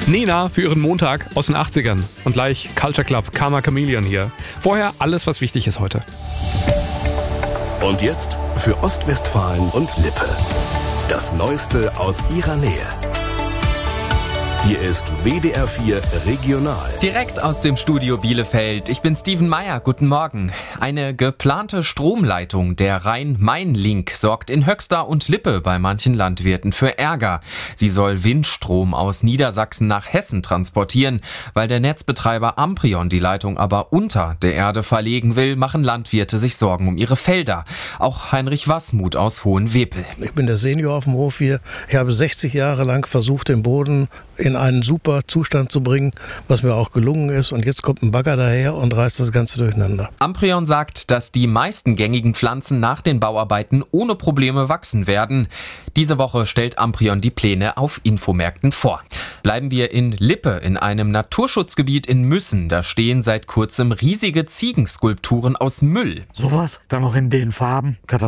Nena für ihren Montag aus den 80ern. Und gleich Culture Club, Karma Chameleon hier. Vorher alles, was wichtig ist heute. Und jetzt für Ostwestfalen und Lippe. Das Neueste aus ihrer Nähe. Hier ist WDR 4 Regional. Direkt aus dem Studio Bielefeld. Ich bin Steven Meyer. Guten Morgen. Eine geplante Stromleitung, der Rhein-Main-Link, sorgt in Höxter und Lippe bei manchen Landwirten für Ärger. Sie soll Windstrom aus Niedersachsen nach Hessen transportieren. Weil der Netzbetreiber Amprion die Leitung aber unter der Erde verlegen will, machen Landwirte sich Sorgen um ihre Felder. Auch Heinrich Wassmuth aus Hohenwepel. Ich bin der Senior auf dem Hof hier. Ich habe 60 Jahre lang versucht, den Boden in einen super Zustand zu bringen, was mir auch gelungen ist. Und jetzt kommt ein Bagger daher und reißt das Ganze durcheinander. Amprion sagt, dass die meisten gängigen Pflanzen nach den Bauarbeiten ohne Probleme wachsen werden. Diese Woche stellt Amprion die Pläne auf Infomärkten vor. Bleiben wir in Lippe, in einem Naturschutzgebiet in Müssen. Da stehen seit kurzem riesige Ziegenskulpturen aus Müll. Sowas? Dann noch in den Farben?